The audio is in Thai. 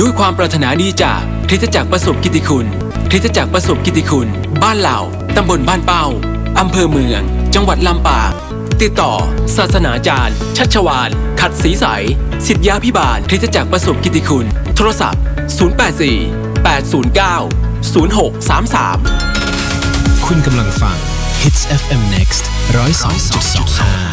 ด้วยความปรารถนาดีจากคริสตจักรประสบกิตติคุณคริสตจักรประสบกิตติคุณบ้านเหล่าตำบลบ้านเป้าอำเภอเมืองจังหวัดลำปางติดต่อศาสนาจารย์ชัชวาลขัดศรีใสศิษยาภิบาลคริสตจักรประสบกิตติคุณโทรศัพท์084 809 0633 คุณกำลังฟัง Hits FM Next 102.25